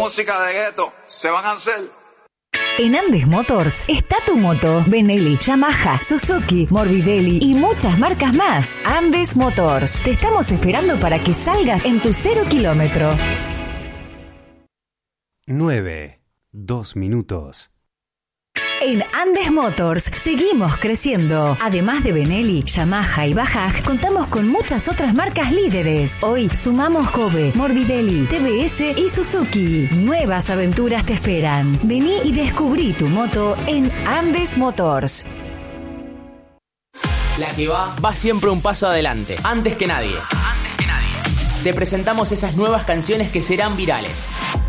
música de gueto, se van a hacer. En Andes Motors está tu moto. Benelli, Yamaha, Suzuki, Morbidelli y muchas marcas más. Andes Motors. Te estamos esperando para que salgas en tu 0 kilómetro. 9:02 minutos. En Andes Motors seguimos creciendo. Además de Benelli, Yamaha y Bajaj, contamos con muchas otras marcas líderes. Hoy sumamos Kobe, Morbidelli, TBS y Suzuki. Nuevas aventuras te esperan. Vení y descubrí tu moto en Andes Motors. La que va siempre un paso adelante, antes que nadie. Te presentamos esas nuevas canciones que serán virales.